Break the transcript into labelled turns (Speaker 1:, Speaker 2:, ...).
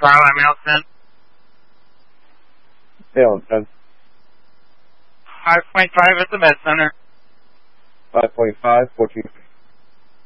Speaker 1: Starline Milton.
Speaker 2: Hamilton.
Speaker 1: 5.5 at the med center.
Speaker 2: 5.5, 14.